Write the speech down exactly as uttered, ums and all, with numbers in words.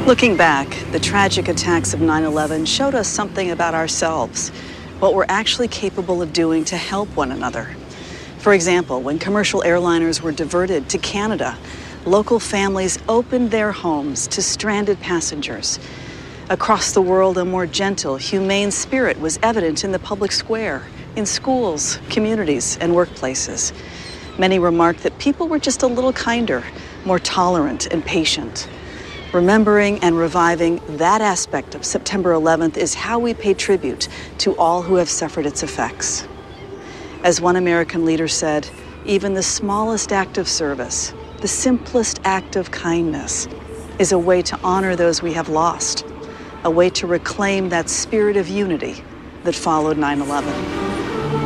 Looking back, the tragic attacks of nine eleven showed us something about ourselves, what we're actually capable of doing to help one another. For example, when commercial airliners were diverted to Canada, local families opened their homes to stranded passengers. Across the world, a more gentle, humane spirit was evident in the public square, in schools, communities, and workplaces. Many remarked that people were just a little kinder, more tolerant and patient. Remembering and reviving that aspect of September eleventh is how we pay tribute to all who have suffered its effects. As one American leader said, even the smallest act of service, the simplest act of kindness, is a way to honor those we have lost, a way to reclaim that spirit of unity that followed nine eleven.